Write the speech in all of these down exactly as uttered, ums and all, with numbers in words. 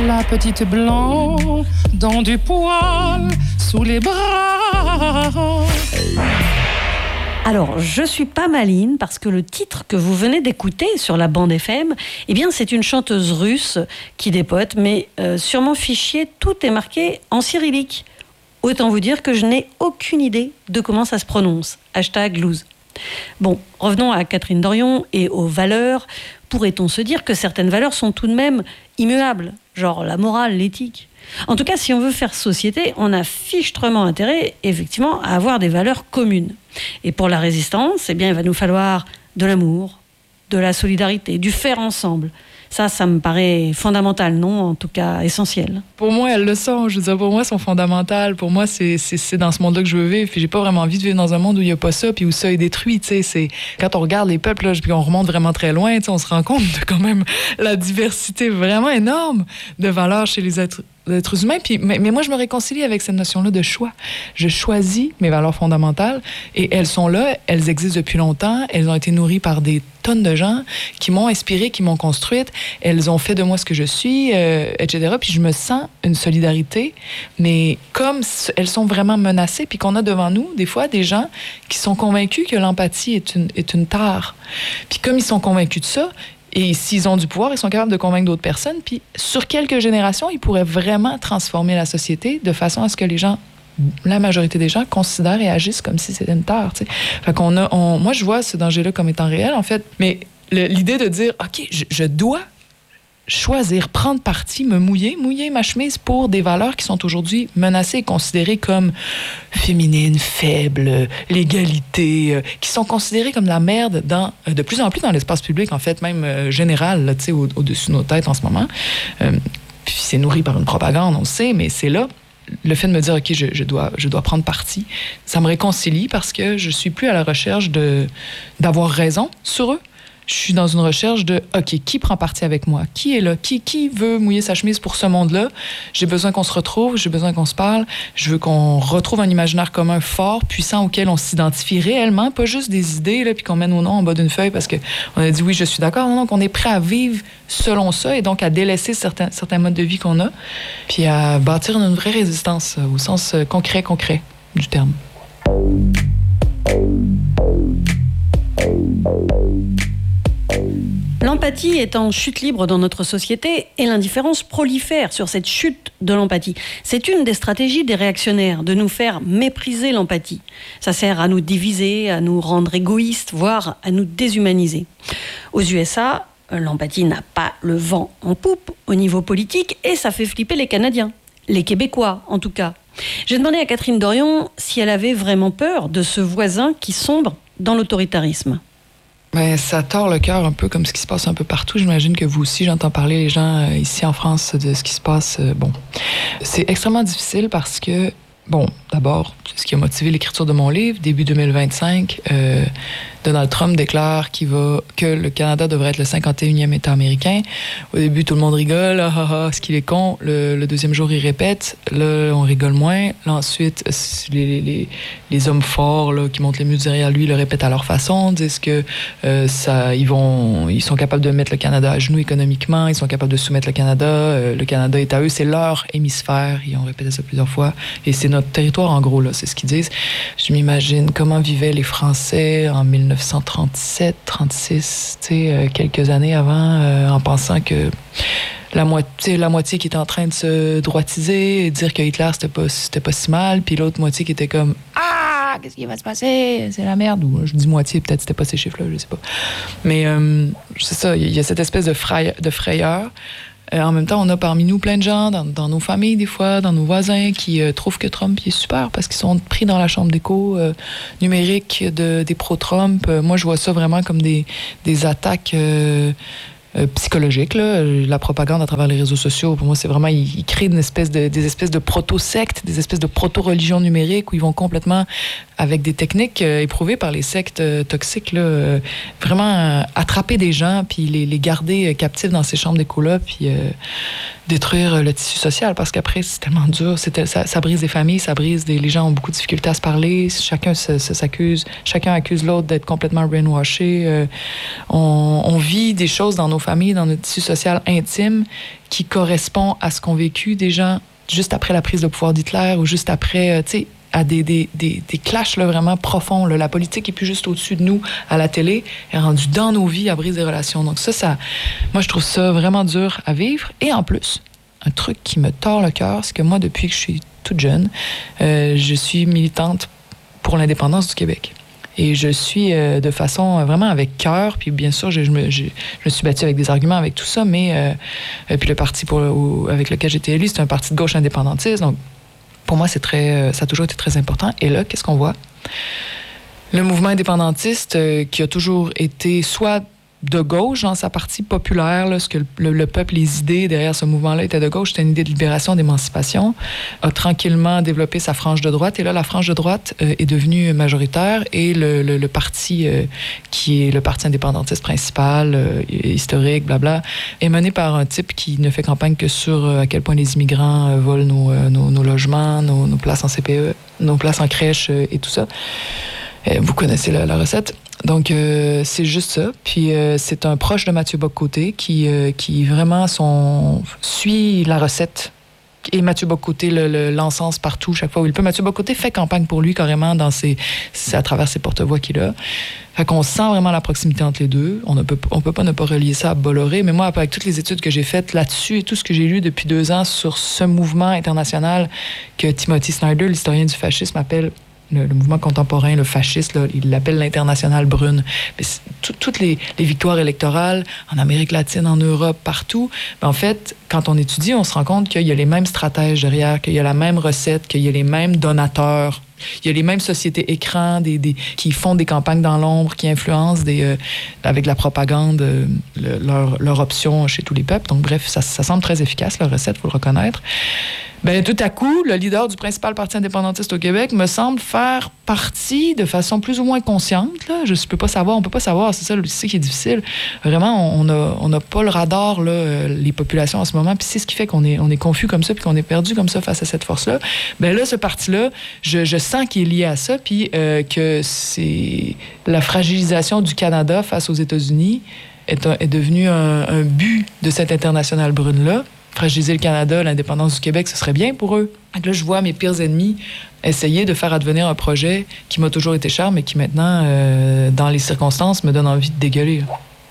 La petite blonde dans du poil sous les bras. Alors, je suis pas maline parce que le titre que vous venez d'écouter sur la bande F M, eh bien, c'est une chanteuse russe qui dépote, mais euh, sur mon fichier, tout est marqué en cyrillique. Autant vous dire que je n'ai aucune idée de comment ça se prononce. Hashtag loose. Bon, revenons à Catherine Dorion et aux valeurs. Pourrait-on se dire que certaines valeurs sont tout de même immuables, genre la morale, l'éthique ? En tout cas, si on veut faire société, on a fichtrement intérêt, effectivement, à avoir des valeurs communes. Et pour la résistance, eh bien, il va nous falloir de l'amour, de la solidarité, du faire ensemble. Ça, ça me paraît fondamental, non ? En tout cas, essentiel. Pour moi, elles le sont. Je veux dire, pour moi, elles sont fondamentales. Pour moi, c'est, c'est, c'est dans ce monde-là que je veux vivre. Puis j'ai pas vraiment envie de vivre dans un monde où il y a pas ça, puis où ça est détruit. Tu sais, c'est quand on regarde les peuples, là, puis on remonte vraiment très loin, tu sais, on se rend compte de quand même la diversité vraiment énorme de valeurs chez les êtres. d'êtres humains. Puis, mais, mais moi, je me réconcilie avec cette notion-là de choix. Je choisis mes valeurs fondamentales et elles sont là, elles existent depuis longtemps, elles ont été nourries par des tonnes de gens qui m'ont inspirée, qui m'ont construite, elles ont fait de moi ce que je suis, euh, et cetera. Puis je me sens une solidarité, mais comme elles sont vraiment menacées, puis qu'on a devant nous, des fois, des gens qui sont convaincus que l'empathie est une, est une tare. Puis comme ils sont convaincus de ça, et s'ils ont du pouvoir, ils sont capables de convaincre d'autres personnes. Puis sur quelques générations, ils pourraient vraiment transformer la société de façon à ce que les gens, la majorité des gens, considèrent et agissent comme si c'était une tare. T'sais. Fait qu'on a, on, moi, je vois ce danger-là comme étant réel, en fait. Mais le, l'idée de dire, OK, je, je dois choisir, prendre parti, me mouiller, mouiller ma chemise pour des valeurs qui sont aujourd'hui menacées et considérées comme féminines, faibles, l'égalité, euh, qui sont considérées comme la merde dans, euh, de plus en plus dans l'espace public, en fait, même euh, général, là, au, au-dessus de nos têtes en ce moment. Euh, puis c'est nourri par une propagande, on le sait, mais c'est là. Le fait de me dire, OK, je, je, dois, je dois prendre parti, ça me réconcilie parce que je suis plus à la recherche de, d'avoir raison sur eux. Je suis dans une recherche de, OK, qui prend parti avec moi? Qui est là? Qui, qui veut mouiller sa chemise pour ce monde-là? J'ai besoin qu'on se retrouve, j'ai besoin qu'on se parle. Je veux qu'on retrouve un imaginaire commun fort, puissant, auquel on s'identifie réellement, pas juste des idées, là, puis qu'on met nos noms en bas d'une feuille parce qu'on a dit oui, je suis d'accord. Non, non, qu'on est prêt à vivre selon ça et donc à délaisser certains, certains modes de vie qu'on a, puis à bâtir une vraie résistance au sens concret, concret du terme. L'empathie est en chute libre dans notre société et l'indifférence prolifère sur cette chute de l'empathie. C'est une des stratégies des réactionnaires, de nous faire mépriser l'empathie. Ça sert à nous diviser, à nous rendre égoïstes, voire à nous déshumaniser. Aux U S A, l'empathie n'a pas le vent en poupe au niveau politique et ça fait flipper les Canadiens, les Québécois en tout cas. J'ai demandé à Catherine Dorion si elle avait vraiment peur de ce voisin qui sombre dans l'autoritarisme. Ben, ça tord le cœur un peu comme ce qui se passe un peu partout. J'imagine que vous aussi, j'entends parler les gens euh, ici en France de ce qui se passe. Euh, bon, c'est extrêmement difficile parce que, bon, d'abord, c'est ce qui a motivé l'écriture de mon livre, début deux mille vingt-cinq, euh, Donald Trump déclare qu'il va, que le Canada devrait être le cinquante et unième État américain. Au début, tout le monde rigole, ah ah ah, ce qu'il est con. Le, le deuxième jour, il répète, là, on rigole moins. Là, ensuite, les, les, les hommes forts là, qui montent les muscles derrière lui le répètent à leur façon, disent que euh, ça, ils, vont, ils sont capables de mettre le Canada à genoux économiquement, ils sont capables de soumettre le Canada, euh, le Canada est à eux, c'est leur hémisphère, ils ont répété ça plusieurs fois, et c'est notre territoire, en gros, là, c'est ce qu'ils disent. Je m'imagine comment vivaient les Français en mille neuf cent trente-sept, trente-six, tu sais, euh, quelques années avant, euh, en pensant que la moitié, la moitié qui était en train de se droitiser et dire que Hitler, c'était pas, c'était pas si mal, puis l'autre moitié qui était comme « Ah, qu'est-ce qui va se passer? C'est la merde! » Ou je dis moitié, peut-être c'était pas ces chiffres-là, je sais pas. Mais euh, c'est ça, il y a cette espèce de, fraye, de frayeur. Euh, en même temps, on a parmi nous plein de gens, dans, dans nos familles des fois, dans nos voisins, qui euh, trouvent que Trump est super parce qu'ils sont pris dans la chambre d'écho euh, numérique de, des pro-Trump. Euh, moi, je vois ça vraiment comme des, des attaques euh, euh, psychologiques. Là. La propagande à travers les réseaux sociaux, pour moi, c'est vraiment... Ils, ils créent une espèce de, des espèces de proto-sectes, des espèces de proto-religions numériques où ils vont complètement avec des techniques euh, éprouvées par les sectes euh, toxiques, là, euh, vraiment euh, attraper des gens, puis les, les garder euh, captifs dans ces chambres d'écho-là, puis euh, détruire euh, le tissu social, parce qu'après, c'est tellement dur, c'est, ça, ça brise des familles, ça brise des... Les gens ont beaucoup de difficultés à se parler, chacun se, se, s'accuse, chacun accuse l'autre d'être complètement brainwashé. Euh, on, on vit des choses dans nos familles, dans notre tissu social intime, qui correspond à ce qu'ont vécu des gens juste après la prise de pouvoir d'Hitler, ou juste après, euh, tu sais, à des, des, des, des clashs là, vraiment profonds. Là. La politique n'est plus juste au-dessus de nous à la télé, elle est rendue dans nos vies, à briser des relations. Donc ça, ça, moi, je trouve ça vraiment dur à vivre. Et en plus, un truc qui me tord le cœur, c'est que moi, depuis que je suis toute jeune, euh, je suis militante pour l'indépendance du Québec. Et je suis euh, de façon vraiment avec cœur, puis bien sûr, je, je, me, je, je me suis battue avec des arguments, avec tout ça, mais euh, euh, puis le parti pour, où, avec lequel j'ai été élue, c'est un parti de gauche indépendantiste, donc pour moi, c'est très, ça a toujours été très important. Et là, qu'est-ce qu'on voit? Le mouvement indépendantiste euh, qui a toujours été soit de gauche dans sa partie populaire, là, ce que le, le peuple, les idées derrière ce mouvement-là étaient de gauche, c'était une idée de libération, d'émancipation, a tranquillement développé sa frange de droite. Et là, la frange de droite euh, est devenue majoritaire et le, le, le parti euh, qui est le parti indépendantiste principal, euh, historique, blabla, est mené par un type qui ne fait campagne que sur euh, à quel point les immigrants euh, volent nos, euh, nos, nos logements, nos, nos places en C P E, nos places en crèche euh, et tout ça. Euh, vous connaissez la, la recette. Donc, euh, c'est juste ça. Puis, euh, c'est un proche de Mathieu Bock-Côté qui, euh, qui vraiment son, suit la recette. Et Mathieu Bock-Côté le, le, l'encense partout, chaque fois où il peut. Mathieu Bock-Côté fait campagne pour lui carrément dans ses, à travers ses porte-voix qu'il a. Fait qu'on sent vraiment la proximité entre les deux. On ne peut, on peut pas ne pas relier ça à Bolloré. Mais moi, avec toutes les études que j'ai faites là-dessus et tout ce que j'ai lu depuis deux ans sur ce mouvement international que Timothy Snyder, l'historien du fascisme, appelle Le, le mouvement contemporain, le fasciste, là, il l'appelle l'Internationale brune. Mais tout, toutes les, les victoires électorales en Amérique latine, en Europe, partout, mais en fait, quand on étudie, on se rend compte qu'il y a les mêmes stratèges derrière, qu'il y a la même recette, qu'il y a les mêmes donateurs. Il y a les mêmes sociétés écrans des, des, qui font des campagnes dans l'ombre, qui influencent des, euh, avec la propagande euh, le, leur, leur option chez tous les peuples. Donc bref, ça, ça semble très efficace, leur recette, il faut le reconnaître. Ben, tout à coup, le leader du principal parti indépendantiste au Québec me semble faire partie de façon plus ou moins consciente. Là. Je ne peux pas savoir, on ne peut pas savoir, c'est ça, c'est ça qui est difficile. Vraiment, on n'a on a pas le radar, là, les populations en ce moment, puis c'est ce qui fait qu'on est, on est confus comme ça, puis qu'on est perdu comme ça face à cette force-là. Ben là, ce parti-là, je, je sens qu'il est lié à ça, puis euh, que c'est la fragilisation du Canada face aux États-Unis est, un, est devenu un, un but de cette internationale brune-là. Fragiliser le Canada, l'indépendance du Québec, ce serait bien pour eux. Là, je vois mes pires ennemis essayer de faire advenir un projet qui m'a toujours été cher, mais qui maintenant, euh, dans les circonstances, me donne envie de dégueuler.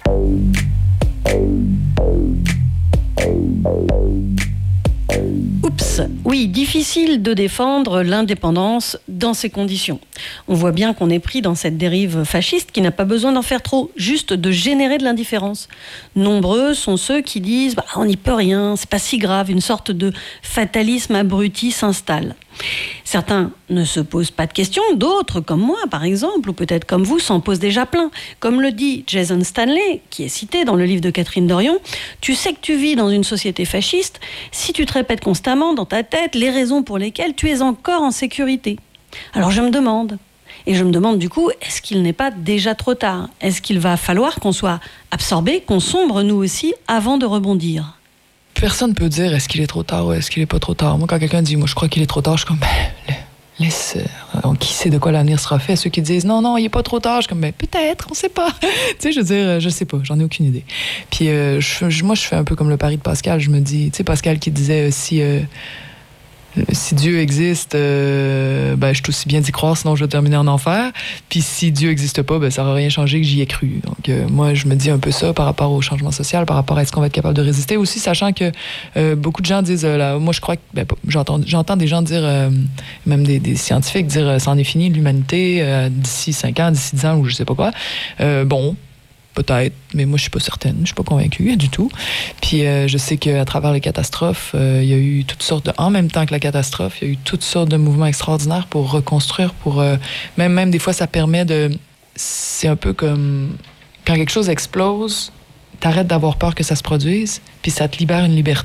Oups, oui, difficile de défendre l'indépendance dans ces conditions. On voit bien qu'on est pris dans cette dérive fasciste qui n'a pas besoin d'en faire trop, juste de générer de l'indifférence. Nombreux sont ceux qui disent bah, « on n'y peut rien, c'est pas si grave », une sorte de fatalisme abruti s'installe. Certains ne se posent pas de questions, d'autres, comme moi par exemple, ou peut-être comme vous, s'en posent déjà plein. Comme le dit Jason Stanley, qui est cité dans le livre de Catherine Dorion, tu sais que tu vis dans une société fasciste si tu te répètes constamment dans ta tête les raisons pour lesquelles tu es encore en sécurité. Alors je me demande, et je me demande du coup, est-ce qu'il n'est pas déjà trop tard ? Est-ce qu'il va falloir qu'on soit absorbé, qu'on sombre nous aussi, avant de rebondir ? Personne ne peut dire est-ce qu'il est trop tard ou est-ce qu'il n'est pas trop tard. Moi, quand quelqu'un dit « moi, je crois qu'il est trop tard », je suis comme ben, « laisse, euh, qui sait de quoi l'avenir sera fait ?» Ceux qui disent « non, non, il n'est pas trop tard », je suis comme ben, « peut-être, on ne sait pas ». Tu sais, je veux dire, je ne sais pas, j'en ai aucune idée. Puis euh, je, moi, je fais un peu comme le pari de Pascal. Je me dis, tu sais, Pascal qui disait euh, si... Euh, si Dieu existe, euh, ben, je suis aussi bien d'y croire, sinon je vais terminer en enfer. Puis si Dieu n'existe pas, ben, ça n'aura rien changé que j'y ai cru. Donc euh, moi, je me dis un peu ça par rapport au changement social, par rapport à est-ce qu'on va être capable de résister. Aussi, sachant que euh, beaucoup de gens disent, euh, là, moi je crois que, ben, j'entends, j'entends des gens dire, euh, même des, des scientifiques dire, euh, ça en est fini l'humanité euh, d'ici cinq ans, d'ici dix ans ou je sais pas quoi. Euh, bon... Peut-être, mais moi, je suis pas certaine. Je suis pas convaincue du tout. Puis, euh, je sais qu'à travers les catastrophes, euh, il y a eu toutes sortes de... En même temps que la catastrophe, il y a eu toutes sortes de mouvements extraordinaires pour reconstruire, pour... Euh, même, même des fois, ça permet de... C'est un peu comme... Quand quelque chose explose, t'arrêtes d'avoir peur que ça se produise, puis ça te libère une liberté.